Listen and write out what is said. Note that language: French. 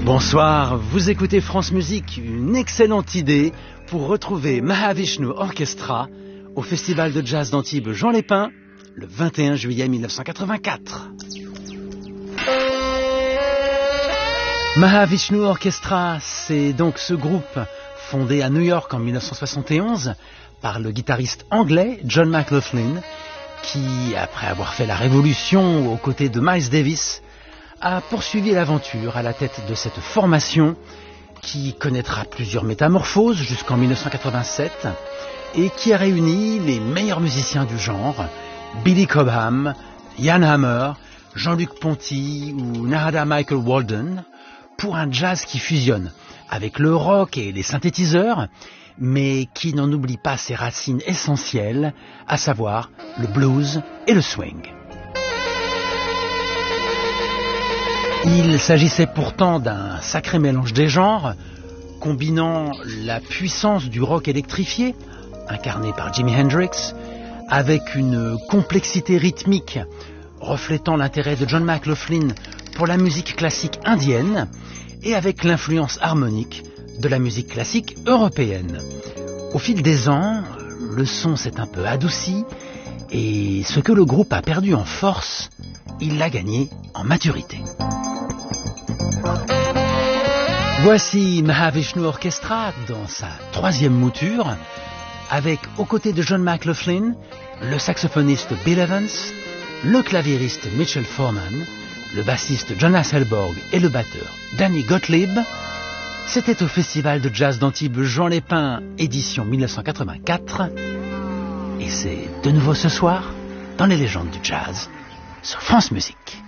Bonsoir, vous écoutez France Musique, une excellente idée pour retrouver Mahavishnu Orchestra au Festival de Jazz d'Antibes Jean Lépin le 21 juillet 1984. Mahavishnu Orchestra, c'est donc ce groupe fondé à New York en 1971 par le guitariste anglais John McLaughlin qui, après avoir fait la révolution aux côtés de Miles Davis, a poursuivi l'aventure à la tête de cette formation qui connaîtra plusieurs métamorphoses jusqu'en 1987 et qui a réuni les meilleurs musiciens du genre, Billy Cobham, Jan Hammer, Jean-Luc Ponty ou Narada Michael Walden, pour un jazz qui fusionne avec le rock et les synthétiseurs, mais qui n'en oublie pas ses racines essentielles, à savoir le blues et le swing. Il s'agissait pourtant d'un sacré mélange des genres, combinant la puissance du rock électrifié, incarné par Jimi Hendrix, avec une complexité rythmique reflétant l'intérêt de John McLaughlin pour la musique classique indienne, et avec l'influence harmonique de la musique classique européenne. Au fil des ans, le son s'est un peu adouci, et ce que le groupe a perdu en force, il l'a gagné en maturité. Voici Mahavishnu Orchestra dans sa troisième mouture, avec aux côtés de John McLaughlin, le saxophoniste Bill Evans, le claviériste Mitchell Foreman, le bassiste Jonas Hellborg et le batteur Danny Gottlieb. C'était au Festival de Jazz d'Antibes Jean Lépin, édition 1984. Et c'est de nouveau ce soir, dans les légendes du jazz, sur France Musique.